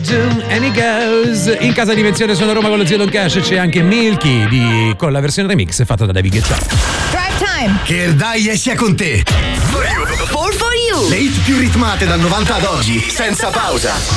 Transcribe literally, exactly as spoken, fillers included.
zoom and it goes. In casa di Menzione Sono Roma con lo zio Don Cash c'è anche Milky di, con la versione remix fatta da David Guetta. Drive Time. Che il dai sia con te. four for you. Le hit più ritmate dal novanta ad oggi, senza pausa.